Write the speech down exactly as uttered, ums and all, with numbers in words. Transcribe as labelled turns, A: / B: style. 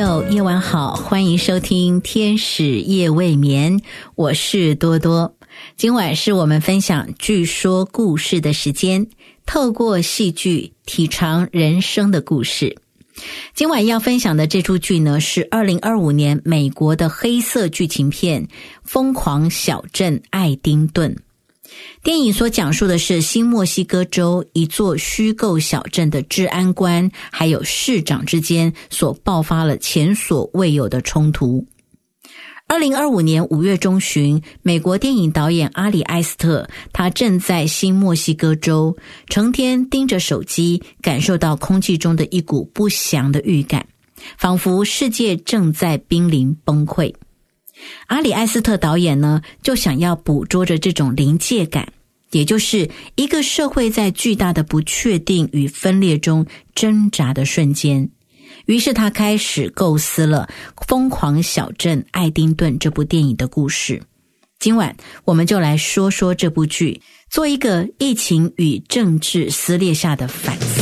A: 友，夜晚好，欢迎收听天使夜未眠，我是多多。今晚是我们分享剧说故事的时间，透过戏剧体尝人生的故事。今晚要分享的这出剧呢，是二零二五年美国的黑色剧情片《疯狂小镇爱丁顿》。电影所讲述的是新墨西哥州一座虚构小镇的治安官还有市长之间所爆发了前所未有的冲突。二零二五年五月中旬，美国电影导演阿里埃斯特，他正在新墨西哥州，成天盯着手机，感受到空气中的一股不祥的预感，仿佛世界正在濒临崩溃。阿里埃斯特导演呢，就想要捕捉着这种临界感，也就是一个社会在巨大的不确定与分裂中挣扎的瞬间。于是他开始构思了《疯狂小镇爱丁顿》这部电影的故事。今晚我们就来说说这部剧，做一个疫情与政治撕裂下的反思。